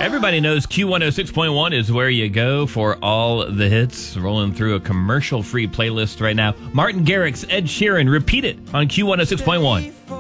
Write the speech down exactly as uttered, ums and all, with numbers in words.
Everybody knows Q one oh six point one is where you go for all the hits. Rolling through a commercial-free playlist right now. Martin Garrix, Ed Sheeran, Repeat It on Q one oh six point one.